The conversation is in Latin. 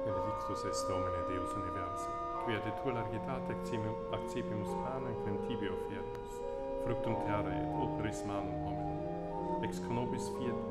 Benedictus est Domine Deus universi, qui ad tua largitate accipimus panem quem tibio fierus, fructum terrae et operis manum hominum, ex conobis fiat